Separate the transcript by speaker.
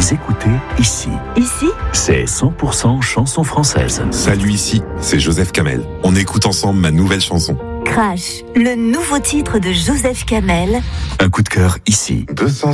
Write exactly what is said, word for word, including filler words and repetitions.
Speaker 1: Vous écoutez Ici.
Speaker 2: Ici,
Speaker 1: C'est cent pour cent chanson française.
Speaker 3: Salut, ici, c'est Joseph Kamel. On écoute ensemble ma nouvelle chanson.
Speaker 2: Crash, le nouveau titre de Joseph Kamel.
Speaker 1: Un coup de cœur ici.
Speaker 3: deux cents